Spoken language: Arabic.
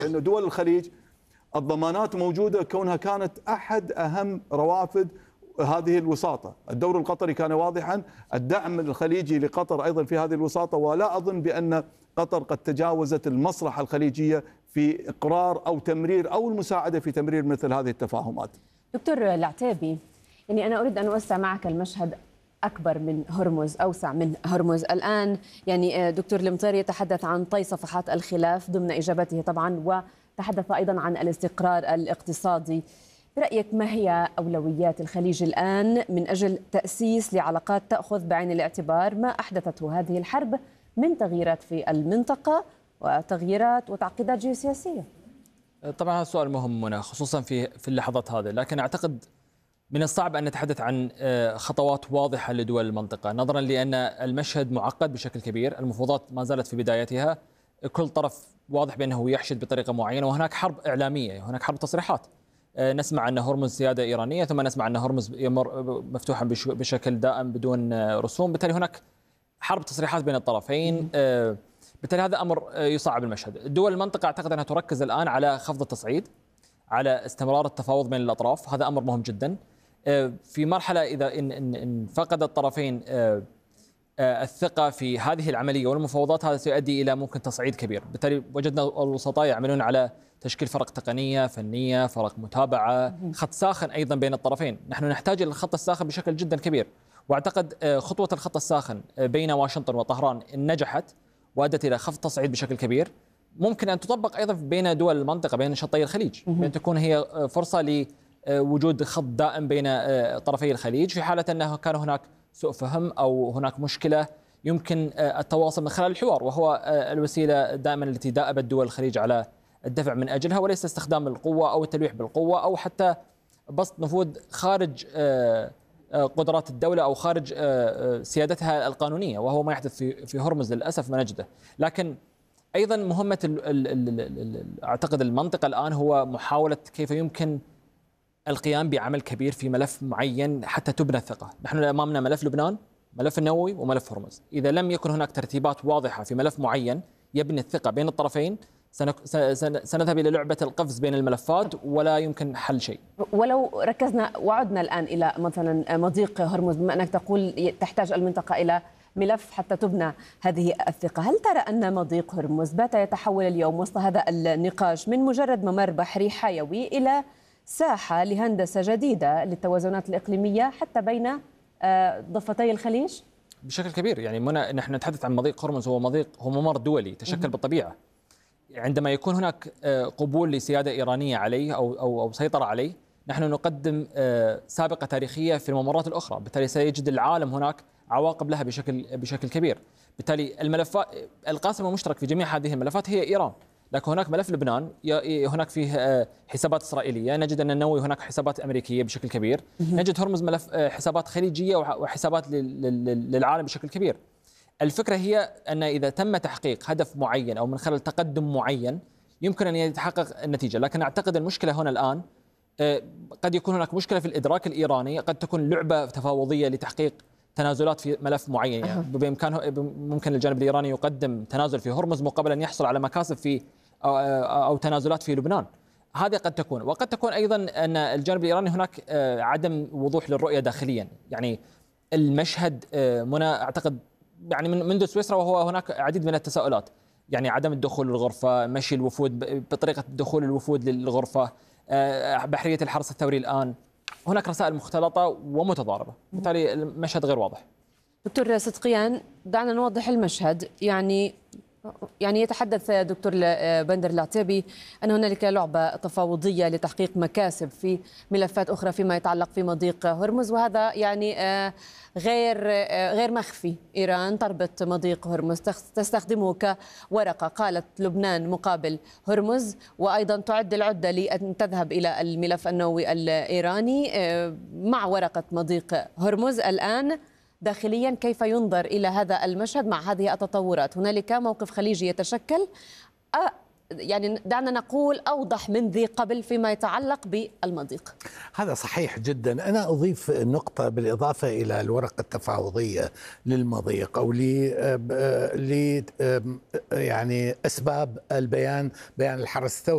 أنه دول الخليج الضمانات موجودة كونها كانت أحد أهم روافد هذه الوساطة. الدور القطري كان واضحا، الدعم الخليجي لقطر أيضا في هذه الوساطة، ولا أظن بأن قطر قد تجاوزت المصلحة الخليجية في إقرار أو تمرير أو المساعدة في تمرير مثل هذه التفاهمات. دكتور العتيبي، يعني أنا أريد أن أوسع معك المشهد أكبر من هرمز، أوسع من هرمز. الآن يعني دكتور المطيري يتحدث عن طي صفحات الخلاف ضمن إجابته طبعا، وتحدث أيضا عن الاستقرار الاقتصادي. برأيك ما هي أولويات الخليج الآن من أجل تأسيس لعلاقات تأخذ بعين الاعتبار ما أحدثته هذه الحرب من تغييرات في المنطقة وتغييرات وتعقيدات جيوسياسية؟ طبعا هذا سؤال مهم منى، خصوصا في اللحظات هذه، لكن أعتقد من الصعب أن نتحدث عن خطوات واضحة لدول المنطقة، نظرا لأن المشهد معقد بشكل كبير، المفاوضات ما زالت في بدايتها، كل طرف واضح بأنه يحشد بطريقة معينة، وهناك حرب إعلامية، هناك حرب تصريحات. نسمع أن هرمز سيادة إيرانية، ثم نسمع أن هرمز يمر مفتوحا بشكل دائم بدون رسوم، بالتالي هناك حرب تصريحات بين الطرفين، بالتالي هذا أمر يصعب المشهد. دول المنطقة أعتقد أنها تركز الآن على خفض التصعيد، على استمرار التفاوض بين الأطراف، هذا أمر مهم جدا. في مرحلة إذا إن فقد الطرفين الثقة في هذه العملية والمفاوضات، هذا سيؤدي إلى ممكن تصعيد كبير، بالتالي وجدنا الوسطاء يعملون على تشكيل فرق تقنية فنية، فرق متابعة، خط ساخن أيضا بين الطرفين. نحن نحتاج إلى الخط الساخن بشكل جدا كبير، وأعتقد خطوة الخط الساخن بين واشنطن وطهران إن نجحت وأدت إلى خفض تصعيد بشكل كبير، ممكن أن تطبق أيضا بين دول المنطقة، بين شطي الخليج، بأن تكون هي فرصة لوجود خط دائم بين طرفي الخليج في حالة أنه كان هناك سوء فهم أو هناك مشكلة، يمكن التواصل من خلال الحوار، وهو الوسيلة دائما التي دأبت دول الخليج على الدفع من أجلها، وليس استخدام القوة أو التلويح بالقوة أو حتى بسط نفوذ خارج قدرات الدولة أو خارج سيادتها القانونية، وهو ما يحدث في هرمز للأسف ما نجده. لكن أيضا مهمة أعتقد المنطقة الآن هو محاولة كيف يمكن القيام بعمل كبير في ملف معين حتى تبنى الثقة. نحن أمامنا ملف لبنان، ملف النووي، وملف هرمز. إذا لم يكن هناك ترتيبات واضحة في ملف معين يبني الثقة بين الطرفين، سنذهب إلى لعبة القفز بين الملفات ولا يمكن حل شيء. ولو ركزنا وعدنا الآن إلى مثلا مضيق هرمز، بما أنك تقول تحتاج المنطقة إلى ملف حتى تبنى هذه الثقة، هل ترى أن مضيق هرمز بات يتحول اليوم وسط هذا النقاش من مجرد ممر بحري حيوي إلى ساحة لهندسة جديدة للتوازنات الإقليمية حتى بين ضفتي الخليج؟ بشكل كبير. يعني نحن نتحدث عن مضيق هرمز، هو ممر دولي تشكل بالطبيعة. عندما يكون هناك قبول لسيادة إيرانية عليه أو سيطرة عليه، نحن نقدم سابقة تاريخية في الممرات الأخرى، بالتالي سيجد العالم هناك عواقب لها بشكل كبير. بالتالي الملفات القاسم المشترك في جميع هذه الملفات هي إيران، لكن هناك ملف لبنان هناك فيه حسابات إسرائيلية، نجد أن النووي هناك حسابات أمريكية بشكل كبير، نجد هرمز ملف حسابات خليجية وحسابات للعالم بشكل كبير. الفكرة هي أن إذا تم تحقيق هدف معين أو من خلال تقدم معين يمكن أن يتحقق النتيجة، لكن أعتقد المشكلة هنا الآن قد يكون هناك مشكلة في الإدراك الإيراني، قد تكون لعبة تفاوضية لتحقيق تنازلات في ملف معين. يعني ممكن الجانب الإيراني يقدم تنازل في هرمز مقابل أن يحصل على مكاسب في أو تنازلات في لبنان، هذه قد تكون. وقد تكون أيضا أن الجانب الإيراني هناك عدم وضوح للرؤية داخليا. يعني المشهد أعتقد يعني منذ سويسرا وهو هناك عديد من التساؤلات، يعني عدم الدخول للغرفة، مشي الوفود بطريقة دخول الوفود للغرفة، بحرية الحرس الثوري الآن، هناك رسائل مختلطة ومتضاربة، بالتالي المشهد غير واضح. دكتور صدقيان، دعنا نوضح المشهد. يعني يتحدث دكتور بندر العتيبي أن هنالك لعبة تفاوضية لتحقيق مكاسب في ملفات أخرى فيما يتعلق في مضيق هرمز، وهذا يعني غير مخفي. إيران تربط مضيق هرمز، تستخدمه كورقة، قالت لبنان مقابل هرمز، وأيضا تعد العدة لأن تذهب إلى الملف النووي الإيراني مع ورقة مضيق هرمز. الآن داخليا كيف ينظر إلى هذا المشهد مع هذه التطورات؟ هنالك موقف خليجي يتشكل يعني دعنا نقول أوضح من ذي قبل فيما يتعلق بالمضيق. هذا صحيح جدا. أنا أضيف نقطة بالإضافة إلى الورقة التفاوضية للمضيق أو يعني أسباب بيان الحرس الثوري.